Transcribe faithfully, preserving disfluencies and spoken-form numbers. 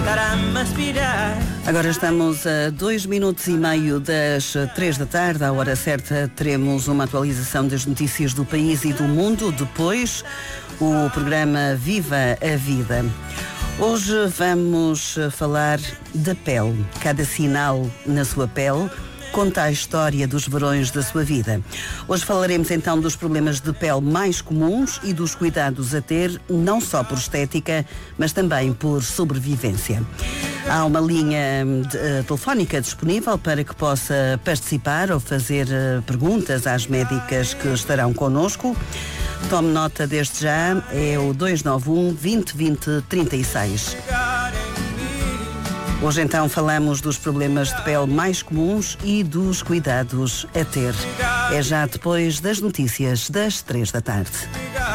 Agora estamos a dois minutos e meio das três da tarde. À hora certa teremos uma atualização das notícias do país e do mundo. Depois, o programa Viva a Vida. Hoje vamos falar da pele. Cada sinal na sua pele conta a história dos verões da sua vida. Hoje falaremos então dos problemas de pele mais comuns e dos cuidados a ter, não só por estética, mas também por sobrevivência. Há uma linha uh, telefónica disponível para que possa participar ou fazer uh, perguntas às médicas que estarão connosco. Tome nota desde já, é o dois nove um, vinte, vinte, trinta e seis. Hoje então falamos dos problemas de pele mais comuns e dos cuidados a ter. É já depois das notícias das três da tarde.